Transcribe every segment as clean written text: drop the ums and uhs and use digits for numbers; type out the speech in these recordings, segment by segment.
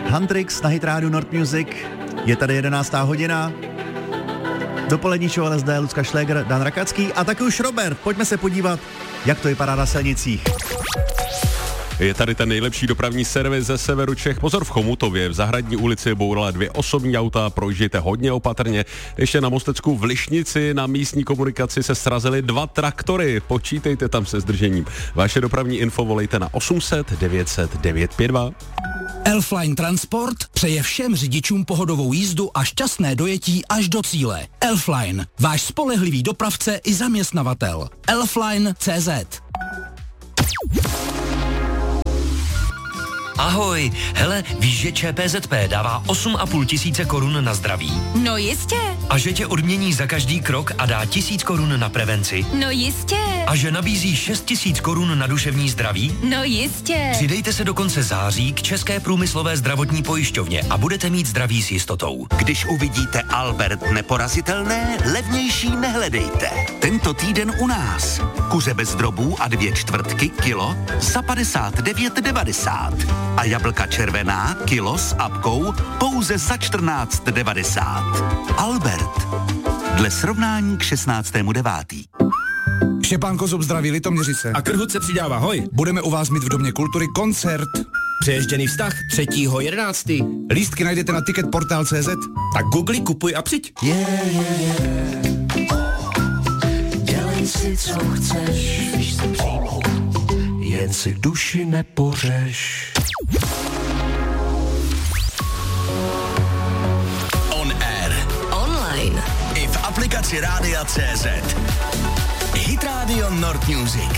Huntrix na Hit Radio Nord Music. Je tady 11. hodina. Dopolední show LSD, Lucka Šléger, Dan Rakacký a taky už Robert. Pojďme se podívat, jak to vypadá na silnicích. Je tady ten nejlepší dopravní servis ze severu Čech. Pozor, v Chomutově v Zahradní ulici bourala 2 osobní auta, projíždějte hodně opatrně. Ještě na Mostecku v Lišnici na místní komunikaci se srazily 2 traktory. Počítejte tam se zdržením. Vaše dopravní info volejte na 800 900 952. Elfline Transport přeje všem řidičům pohodovou jízdu a šťastné dojetí až do cíle. Elfline, váš spolehlivý dopravce i zaměstnavatel. Elfline.cz. Ahoj, hele, víš, že ČPZP dává 8,5 tisíce korun na zdraví? No jistě. A že tě odmění za každý krok a dá 1000 korun na prevenci? No jistě. A že nabízí 6 000 korun na duševní zdraví? No jistě. Přidejte se do konce září k České průmyslové zdravotní pojišťovně a budete mít zdraví s jistotou. Když uvidíte Albert neporazitelné, levnější nehledejte. Tento týden u nás. Kuře bez drobů a 2/4 kilo za 59,90. A jablka červená kilo s apkou pouze za 14,90. Albert. Dle srovnání k 16.9. Štěpánko Zub zdraví Litoměřice. A Krhut se přidává, hoj. Budeme u vás mít v Domě kultury koncert. Přejezděný vztah 3.11. Lístky najdete na ticketportal.cz. Tak googli, kupuj a přijď. Dělej si, co chceš, víš si přijmout, jen si duši nepořeš. On air. Online. I v aplikaci Rádia CZ. Hit Radio Nord Music.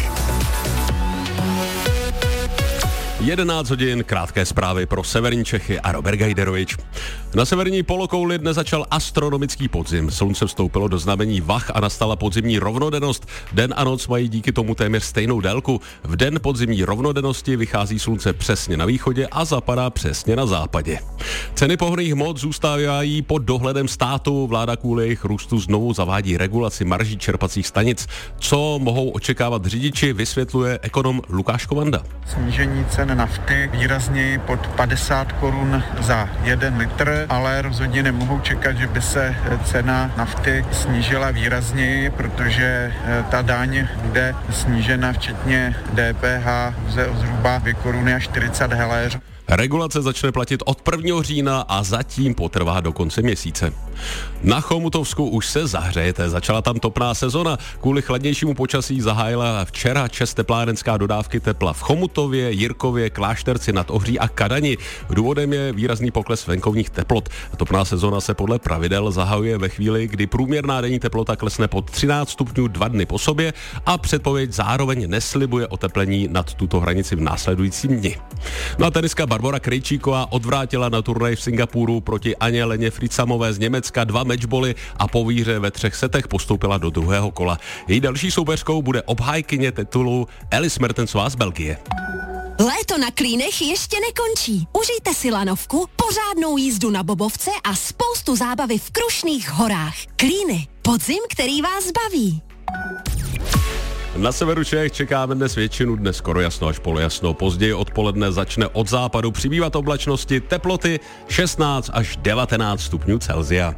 11 hodin, krátké zprávy pro severní Čechy a Robert Gajderovič. Na severní polokouli dnes začal astronomický podzim. Slunce vstoupilo do znamení vah a nastala podzimní rovnodennost. Den a noc mají díky tomu téměř stejnou délku. V den podzimní rovnodennosti vychází slunce přesně na východě a zapadá přesně na západě. Ceny pohonných hmot zůstávají pod dohledem státu. Vláda kvůli jejich růstu znovu zavádí regulaci marží čerpacích stanic. Co mohou očekávat řidiči, vysvětluje ekonom Lukáš Kovanda. Snížení cen nafty výrazně pod 50 korun za 1 litr, ale rozhodně nemohou čekat, že by se cena nafty snížila výrazněji, protože ta daň bude snížena včetně DPH o zhruba 2 koruny a 40 heléřů. Regulace začne platit od 1. října a zatím potrvá do konce měsíce. Na Chomutovsku už se zahřejete, začala tam topná sezona. Kvůli chladnějšímu počasí zahájila včera ČEZ teplárenská dodávky tepla v Chomutově, Jirkově, Klášterci nad Ohří a Kadani. Důvodem je výrazný pokles venkovních teplot. Topná sezona se podle pravidel zahajuje ve chvíli, kdy průměrná denní teplota klesne pod 13 stupňů 2 dny po sobě a předpověď zároveň neslibuje oteplení nad tuto hranici v následujícím dni. No a teniska Barbora Krejčíková odvrátila na turnaj v Singapuru proti Aně Leně Fricamové z Německa 2 matchboly a po výhře ve 3 setech postoupila do druhého kola. Její další soupeřkou bude obhájkyně titulu Alice Mertensová z Belgie. Léto na Klínech ještě nekončí. Užijte si lanovku, pořádnou jízdu na bobovce a spoustu zábavy v Krušných horách. Klíny. Podzim, který vás baví. Na severu Čech čekáme dnes většinu dne skoro jasno až polojasno. Později odpoledne začne od západu přibývat oblačnosti, teploty 16 až 19 stupňů Celsia.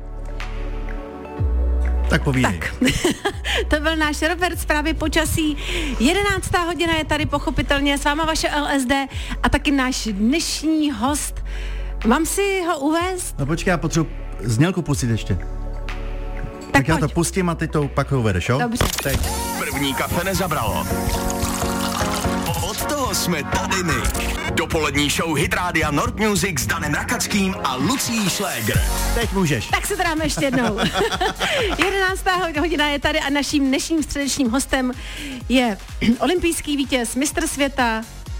Tak povídej. Tak, to byl náš Robert, zprávy počasí. 11. hodina je tady pochopitelně s váma vaše LSD a taky náš dnešní host. Mám si ho uvést? No počkej, já potřebuji znělku pustit ještě. Tak já to pustím a ty to pak uvedeš, jo? Dobře. Teď. První kafe nezabralo. Od toho jsme tady my. Dopolední show Hit Rádia Nord Music s Danem Rakackým a Lucí Šléger. Teď můžeš. Tak se dáme ještě jednou. 11. hodina je tady a naším dnešním středečním hostem je olympijský vítěz, mistr světa,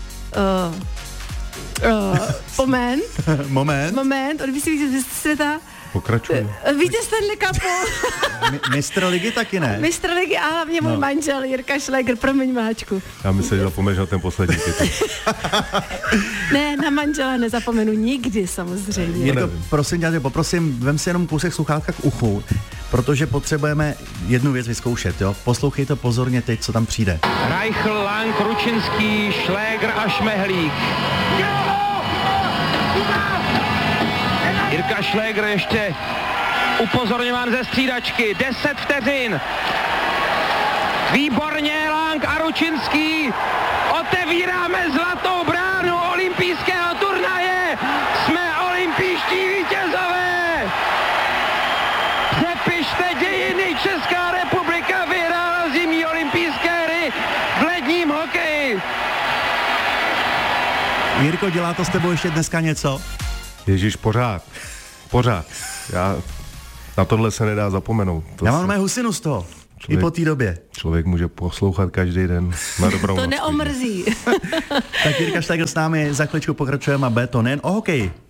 Moment, olympijský vítěz, mistr světa. Pokračuj. Vítěz Stanley Cupu. Mistr ligy taky ne? Mistr ligy a hlavně můj manžel Jirka Šléger, promiň Máčku. Já myslím, že zapomeneš na ten poslední titul. Ne, na manžela nezapomenu nikdy samozřejmě. Jirko, prosím tě, poprosím, vem si jenom kousek sluchátka k uchu, protože potřebujeme jednu věc vyzkoušet, jo? Poslouchej to pozorně teď, co tam přijde. Reichl, Lang, Ručinský, Šléger a Šmehlík. Šlégr ještě upozorňován ze střídačky. 10 vteřin. Výborně Lang a Ručinský. Otevíráme zlatou bránu olympijského turnaje. Jsme olympijští vítězové. Přepište dějiny. Česká republika vyhrála zimní olympijské hry v ledním hokeji. Jirko, dělá to s tebou ještě dneska něco? Ježíš, pořád. Na tohle se nedá zapomenout. Já mám mé husinu z toho. I po té době. Člověk může poslouchat každý den na dobrou To noc. neomrzí. Tak Jirka Šlégr s námi, za chvíličku pokračujeme a bude to nejen o hokeji.